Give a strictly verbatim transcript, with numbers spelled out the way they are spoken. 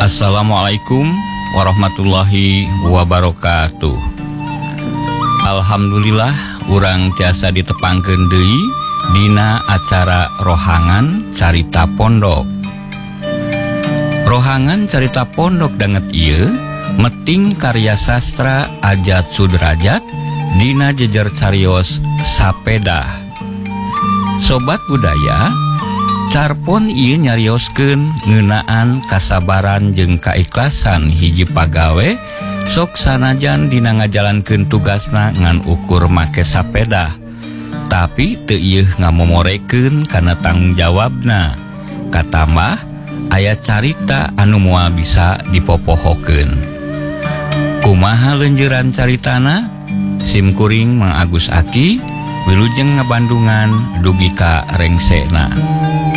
Assalamualaikum warahmatullahi wabarakatuh. Alhamdulillah urang tiasa ditepangkeun deui dina acara rohangan carita pondok. Rohangan carita pondok danget ieu meting karya sastra Ajat Sudrajat dina jejer carios Sapeda. Sobat budaya, carpon ieu nyarioskeun ngeunaan kasabaran jeung kaikhlasan hiji pagawe sok sanajan dina ngajalankeun tugasna ngan ukur make sapeda, tapi teu ieu ngamomorekeun kana tanggung jawabna. Katambah aya carita anu moal bisa dipopohokeun. Kumaha leunjeuran caritana? Simkuring Mang Agus Aki, wilujeng ngabandungan dugi ka rengsena.